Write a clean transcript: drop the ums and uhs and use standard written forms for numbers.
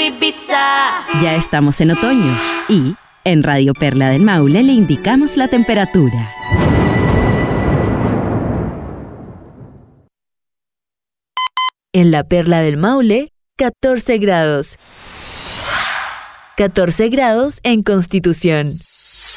Ibiza. Ya estamos en otoño y en Radio Perla del Maule le indicamos la temperatura. En la Perla del Maule, 14 grados. 14 grados en Constitución.